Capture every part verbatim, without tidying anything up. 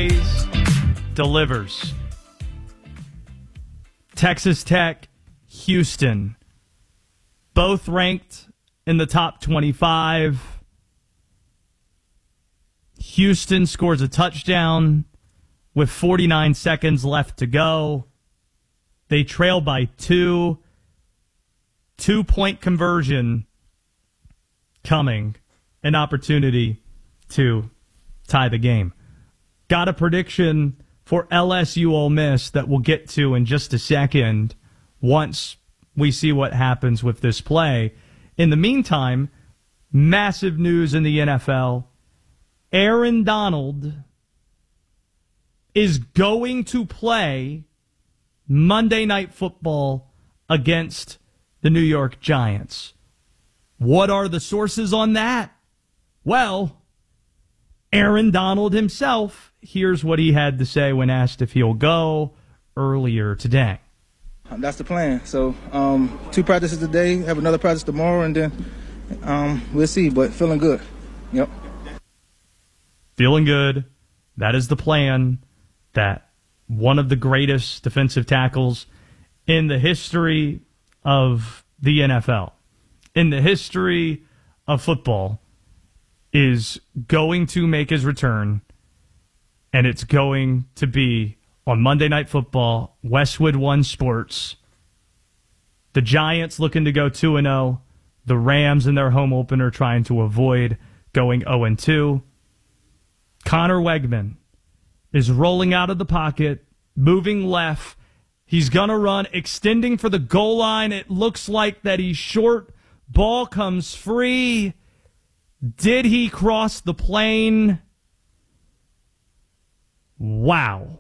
always delivers. Texas Tech, Houston, both ranked in the top twenty-five. Houston scores a touchdown with forty-nine seconds left to go. They trail by two. Two-point conversion coming. An opportunity to tie the game. Got a prediction for L S U Ole Miss that we'll get to in just a second once we see what happens with this play. In the meantime, massive news in the N F L. Aaron Donald is going to play Monday Night Football against the New York Giants. What are the sources on that? Well, Aaron Donald himself, here's what he had to say when asked if he'll go earlier today. That's the plan. So um, two practices today, have another practice tomorrow, and then um, we'll see, but feeling good. Yep. Feeling good. That is the plan. That one of the greatest defensive tackles in the history of the N F L, in the history of football, is going to make his return, and it's going to be on Monday Night Football, Westwood One Sports. The Giants looking to go two and oh. The Rams in their home opener trying to avoid going oh and two. Connor Wegman is rolling out of the pocket, moving left. He's going to run, extending for the goal line. It looks like that he's short. Ball comes free. Did he cross the plane? Wow.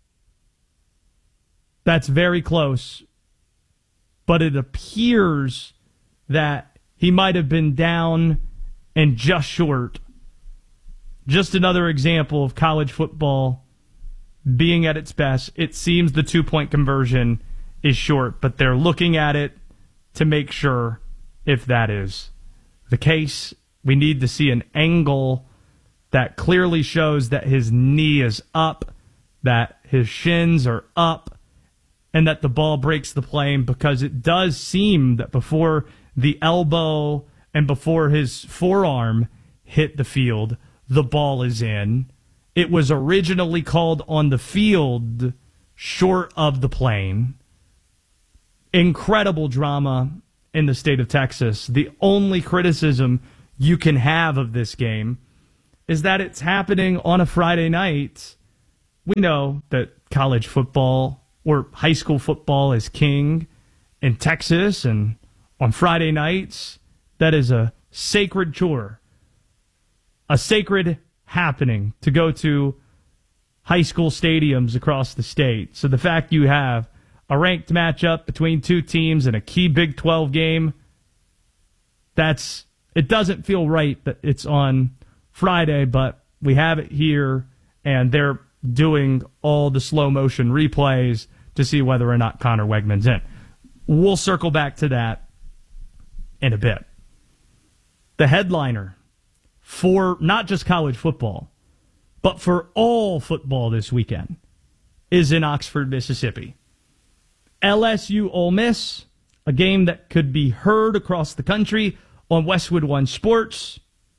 That's very close. But it appears that he might have been down and just short. Just another example of college football being at its best. It seems the two-point conversion is short, but they're looking at it to make sure if that is the case. We need to see an angle that clearly shows that his knee is up, that his shins are up, and that the ball breaks the plane, because it does seem that before the elbow and before his forearm hit the field, the ball is in. It was originally called on the field, short of the plane. Incredible drama in the state of Texas. The only criticism you can have of this game is that it's happening on a Friday night. We know that college football or high school football is king in Texas, and on Friday nights, that is a sacred chore. A sacred happening to go to high school stadiums across the state. So the fact you have a ranked matchup between two teams in a key Big twelve game, that's it doesn't feel right that it's on Friday, but we have it here, and they're doing all the slow motion replays to see whether or not Connor Wegman's in. We'll circle back to that in a bit. The headliner for not just college football, but for all football this weekend is in Oxford, Mississippi. L S U Ole Miss, a game that could be heard across the country on Westwood One Sports.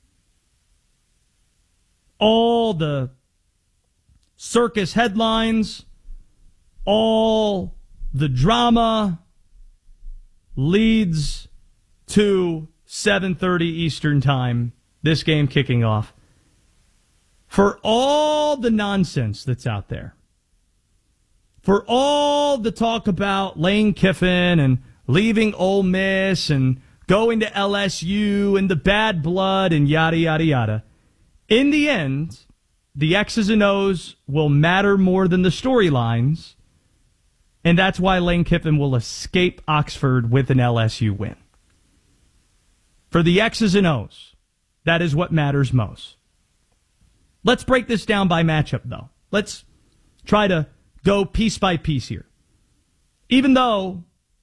All the circus headlines, all the drama leads to seven thirty Eastern Time, this game kicking off. For all the nonsense that's out there, for all the talk about Lane Kiffin and leaving Ole Miss and going to L S U and the bad blood and yada, yada, yada, in the end, the X's and O's will matter more than the storylines, and that's why Lane Kiffin will escape Oxford with an L S U win. For the X's and O's, that is what matters most. Let's break this down by matchup, though. Let's try to go piece by piece here. Even though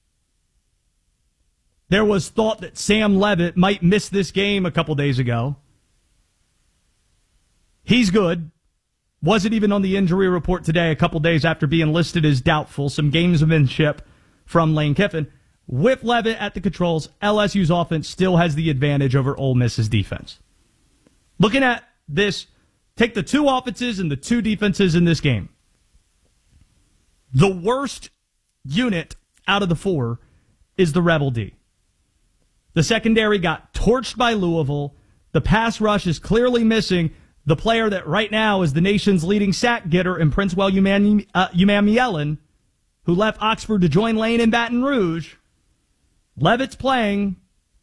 there was thought that Sam Levitt might miss this game a couple days ago, he's good. wasn't even on the injury report today, a couple days after being listed as doubtful. Some gamesmanship from Lane Kiffin. With Levitt at the controls, L S U's offense still has the advantage over Ole Miss's defense. Looking at this, take the two offenses and the two defenses in this game. The worst unit out of the four is the Rebel D. The secondary got torched by Louisville. The pass rush is clearly missing the player that right now is the nation's leading sack getter in Princewell Uman, uh, Umanmielen, who left Oxford to join Lane in Baton Rouge. Levitt's playing.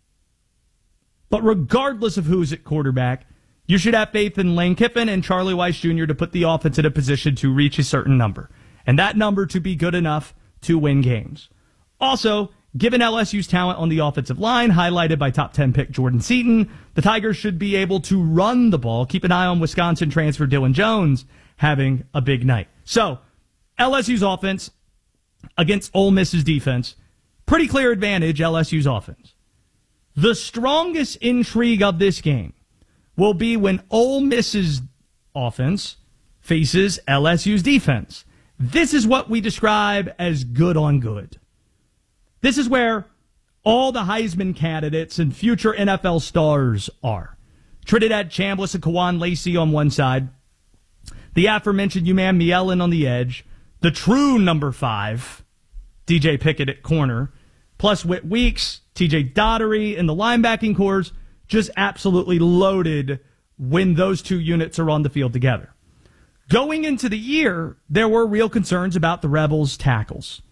But regardless of who's at quarterback, you should have faith in Lane Kiffin and Charlie Weiss Junior to put the offense in a position to reach a certain number. And that number to be good enough to win games. Also, given L S U's talent on the offensive line, highlighted by top ten pick Jordan Seaton, the Tigers should be able to run the ball. Keep an eye on Wisconsin transfer Dylan Jones having a big night. So, L S U's offense against Ole Miss's defense, pretty clear advantage, L S U's offense. The strongest intrigue of this game will be when Ole Miss's offense faces L S U's defense. This is what we describe as good on good. This is where all the Heisman candidates and future N F L stars are. Trinidad Chambliss and Kawan Lacey on one side. The aforementioned Umanmielen on the edge. The true number five, D J Pickett at corner. Plus Whit Weeks, T J Daugherty, and the linebacking corps just absolutely loaded when those two units are on the field together. Going into the year, there were real concerns about the Rebels' tackles.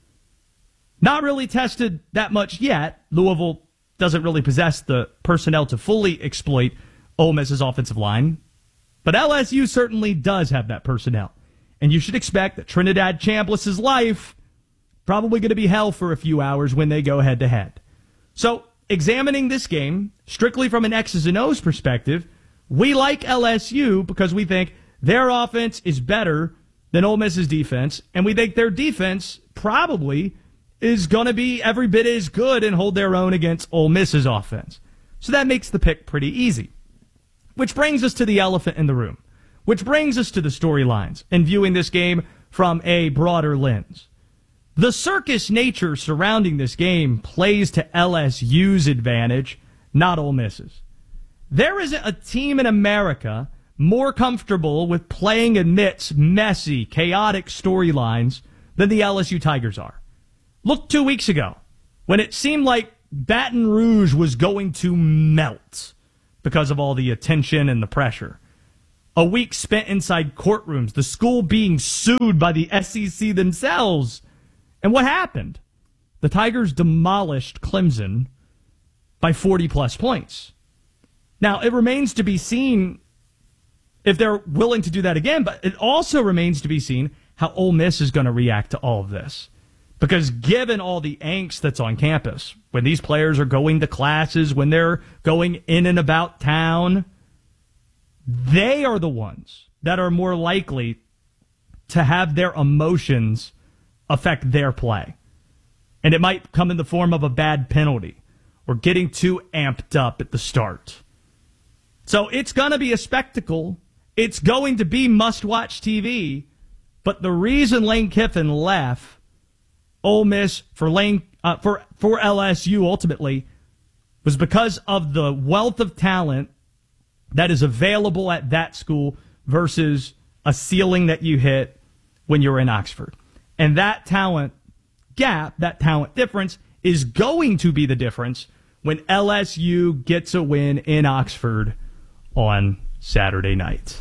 Not really tested that much yet. Louisville doesn't really possess the personnel to fully exploit Ole Miss's offensive line. But L S U certainly does have that personnel. And you should expect that Trinidad Chambliss's life probably going to be hell for a few hours when they go head-to-head. So, examining this game, strictly from an X's and O's perspective, we like L S U because we think their offense is better than Ole Miss's defense, and we think their defense probably is going to be every bit as good and hold their own against Ole Miss's offense. So that makes the pick pretty easy. Which brings us to the elephant in the room. Which brings us to the storylines and viewing this game from a broader lens. The circus nature surrounding this game plays to L S U's advantage, not Ole Miss's. There isn't a team in America more comfortable with playing amidst messy, chaotic storylines than the L S U Tigers are. Look two weeks ago, when it seemed like Baton Rouge was going to melt because of all the attention and the pressure. A week spent inside courtrooms, the school being sued by the S E C themselves. And what happened? The Tigers demolished Clemson by forty-plus points. Now, it remains to be seen if they're willing to do that again, but it also remains to be seen how Ole Miss is going to react to all of this. Because given all the angst that's on campus, when these players are going to classes, when they're going in and about town, they are the ones that are more likely to have their emotions affect their play. And it might come in the form of a bad penalty or getting too amped up at the start. So it's going to be a spectacle. It's going to be must-watch T V. But the reason Lane Kiffin left Ole Miss for Lane uh, for for L S U ultimately was because of the wealth of talent that is available at that school versus a ceiling that you hit when you're in Oxford. And that talent gap, that talent difference, is going to be the difference when L S U gets a win in Oxford on Saturday night.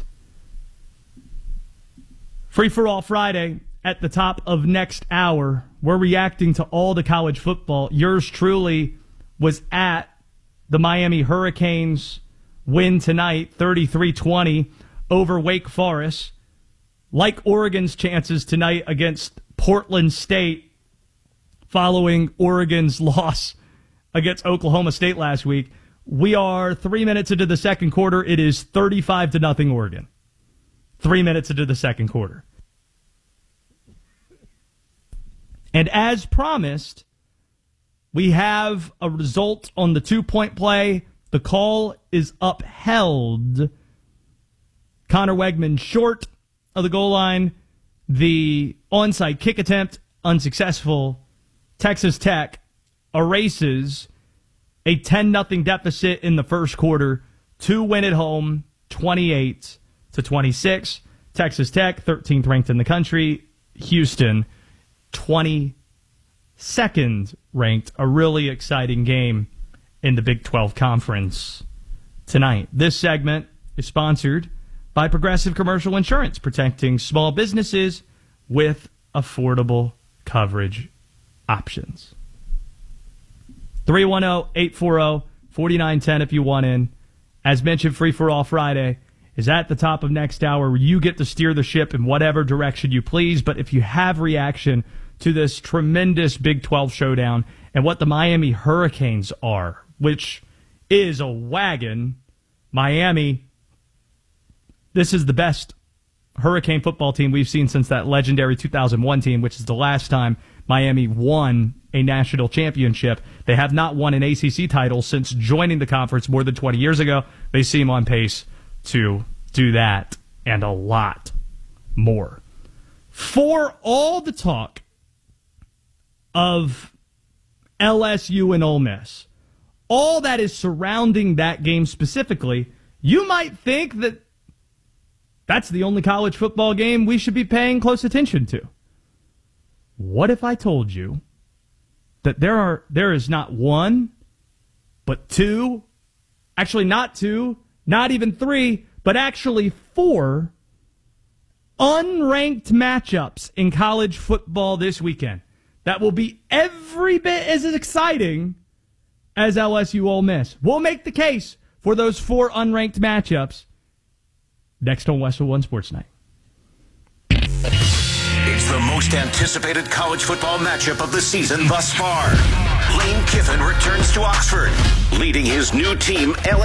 Free for All Friday at the top of next hour. We're reacting to all the college football. Yours truly was at the Miami Hurricanes win tonight, thirty-three twenty over Wake Forest. Like Oregon's chances tonight against Portland State following Oregon's loss against Oklahoma State last week, we are three minutes into the second quarter. It is thirty-five to nothing Oregon. Three minutes into the second quarter. And as promised, we have a result on the two-point play. The call is upheld. Connor Wegman short of the goal line. The onside kick attempt, unsuccessful. Texas Tech erases a ten nothing deficit in the first quarter to win at home, twenty-eight to twenty-six. Texas Tech, thirteenth ranked in the country. Houston, twenty-second ranked. A really exciting game in the Big twelve Conference tonight. This segment is sponsored by Progressive Commercial Insurance, protecting small businesses with affordable coverage options. three one zero, eight four zero, four nine one zero if you want in. As mentioned, Free for All Friday is at the top of next hour, where you get to steer the ship in whatever direction you please. But if you have reaction to this tremendous Big twelve showdown and what the Miami Hurricanes are, which is a wagon, Miami, this is the best Hurricane football team we've seen since that legendary two thousand one team, which is the last time Miami won a national championship. They have not won an A C C title since joining the conference more than twenty years ago. They seem on pace to do that and a lot more. For all the talk of L S U and Ole Miss, all that is surrounding that game specifically, you might think that that's the only college football game we should be paying close attention to. What if I told you that there are there is not one, but two, actually not two, not even three, but actually four unranked matchups in college football this weekend that will be every bit as exciting as L S U Ole Miss? We'll make the case for those four unranked matchups next on Westwood One Sports Night. It's the most anticipated college football matchup of the season thus far. Lane Kiffin returns to Oxford, leading his new team, L